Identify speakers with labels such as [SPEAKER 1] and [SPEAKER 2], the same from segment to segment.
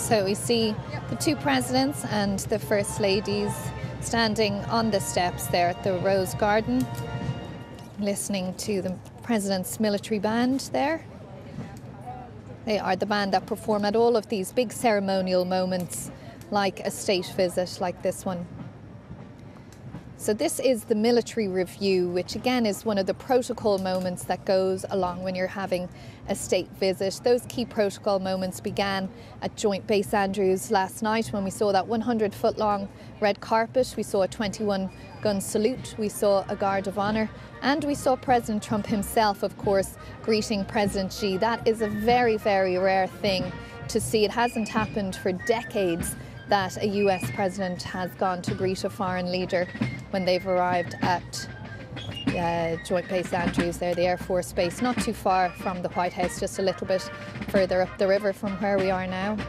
[SPEAKER 1] So we see the two presidents and the first ladies standing on the steps there at the Rose Garden, listening to the president's military band there. They are the band that perform at all of these big ceremonial moments, like a state visit like this one. So this is the military review, which again is one of the protocol moments that goes along when you're having a state visit. Those key protocol moments began at Joint Base Andrews last night when we saw that 100-foot-long red carpet. We saw a 21-gun salute, we saw a guard of honour, and we saw President Trump himself, of course, greeting President Xi. That is a very, very rare thing to see. It hasn't happened for decades that a US president has gone to greet a foreign leader when they've arrived at Joint Base Andrews there, the Air Force Base, not too far from the White House, just a little bit further up the river from where we are now.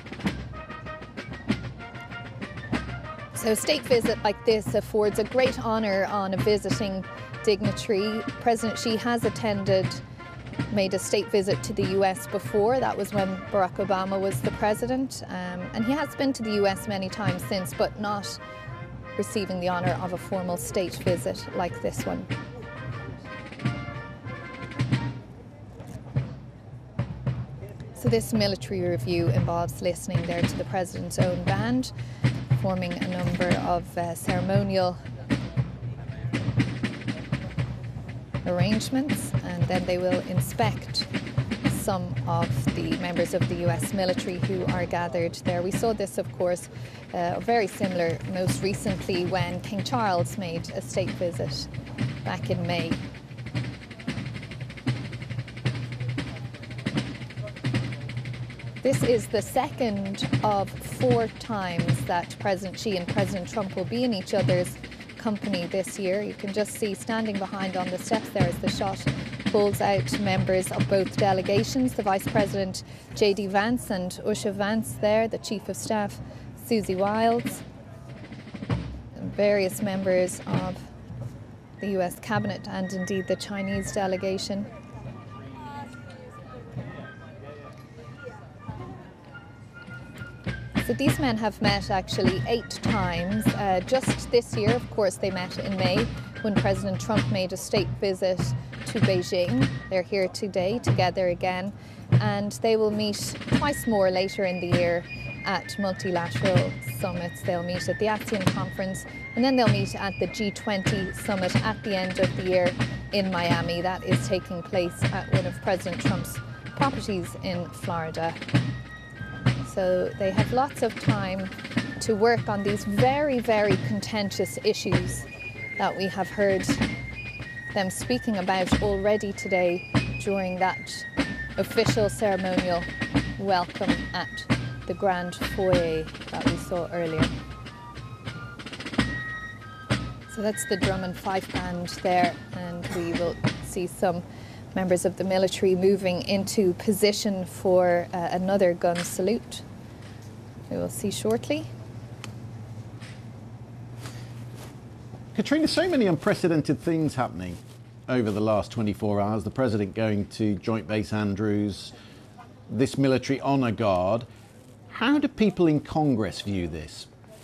[SPEAKER 1] So a state visit like this affords a great honour on a visiting dignitary. President Xi has made a state visit to the US before. That was when Barack Obama was the president, and he has been to the US many times since, but not receiving the honour of a formal state visit like this one. So this military review involves listening there to the president's own band, performing a number of ceremonial arrangements, and then they will inspect some of the members of the US military who are gathered there. We saw this, of course, very similar most recently when King Charles made a state visit back in May. This is the second of 4 times that President Xi and President Trump will be in each other's company this year. You can just see standing behind on the steps there as the shot pulls out members of both delegations, the Vice President J.D. Vance and Usha Vance there, the Chief of Staff Susie Wiles, and various members of the US Cabinet and indeed the Chinese delegation. So these men have met actually 8 times. Just this year, of course, they met in May when President Trump made a state visit to Beijing. They're here today together again, and they will meet twice more later in the year at multilateral summits. They'll meet at the ASEAN conference, and then they'll meet at the G20 summit at the end of the year in Miami. That is taking place at one of President Trump's properties in Florida. So they have lots of time to work on these very, very contentious issues that we have heard them speaking about already today during that official ceremonial welcome at the Grand Foyer that we saw earlier. So that's the drum and fife band there, and we will see some members of the military moving into position for another gun salute. We will see shortly.
[SPEAKER 2] Katrina, so many unprecedented things happening over the last 24 hours. The President going to Joint Base Andrews, this military honour guard. How do people in Congress view this?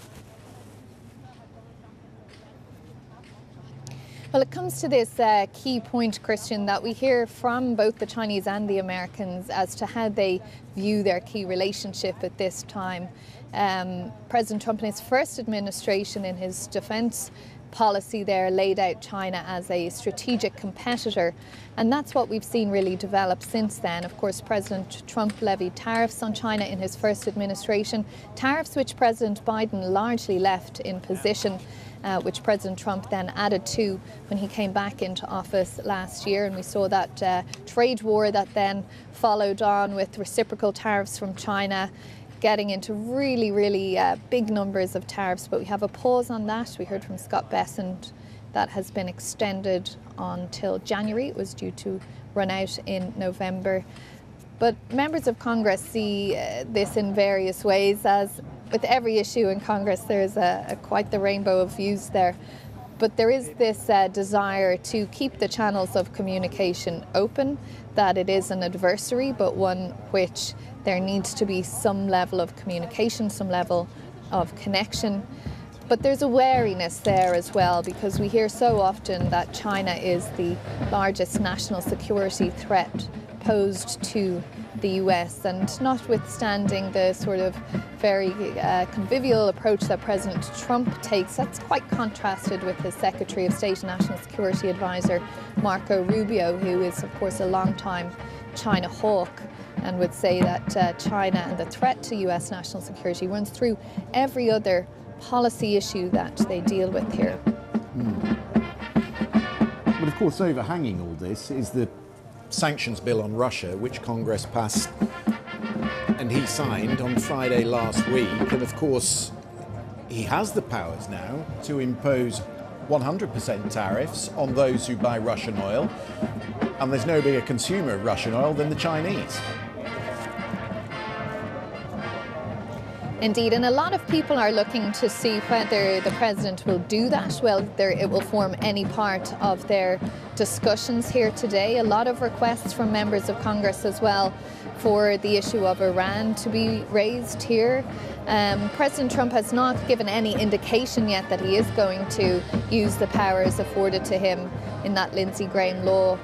[SPEAKER 1] Well, it comes to this key point, Christian, that we hear from both the Chinese and the Americans as to how they view their key relationship at this time. President Trump in his first administration, in his defence policy there, laid out China as a strategic competitor, and that's what we've seen really develop since then. Of course, President Trump levied tariffs on China in his first administration, tariffs which President Biden largely left in position, which President Trump then added to when he came back into office last year. And we saw that trade war that then followed on with reciprocal tariffs from China, getting into really, really big numbers of tariffs. But we have a pause on that. We heard from Scott Bessent that has been extended until January. It was due to run out in November. But members of Congress see this in various ways. As with every issue in Congress, there's quite the rainbow of views there. But there is this desire to keep the channels of communication open, that it is an adversary, but one which there needs to be some level of communication, some level of connection. But there's a wariness there as well, because we hear so often that China is the largest national security threat posed to the US, and notwithstanding the sort of very convivial approach that President Trump takes, that's quite contrasted with his Secretary of State and National Security Advisor, Marco Rubio, who is of course a long-time China hawk, and would say that China and the threat to US national security runs through every other policy issue that they deal with here.
[SPEAKER 2] But of course, overhanging all this is the sanctions bill on Russia, which Congress passed and he signed on Friday last week. And of course, he has the powers now to impose 100% tariffs on those who buy Russian oil. And there's no bigger consumer of Russian oil than the Chinese.
[SPEAKER 1] Indeed, and a lot of people are looking to see whether the president will do that, whether it will form any part of their discussions here today. A lot of requests from members of Congress as well for the issue of Iran to be raised here. President Trump has not given any indication yet that he is going to use the powers afforded to him in that Lindsey Graham law.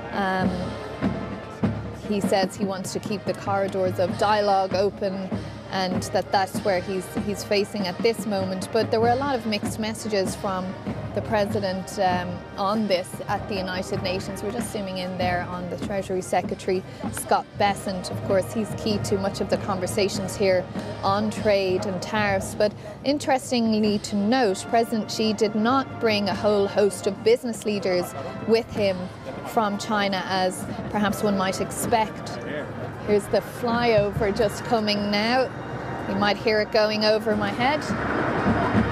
[SPEAKER 1] He says he wants to keep the corridors of dialogue open, and that's where he's facing at this moment. But there were a lot of mixed messages from the president on this at the United Nations. We're just zooming in there on the Treasury Secretary, Scott Bessent. Of course, he's key to much of the conversations here on trade and tariffs. But interestingly to note, President Xi did not bring a whole host of business leaders with him from China, as perhaps one might expect. Here's the flyover just coming now. You might hear it going over my head.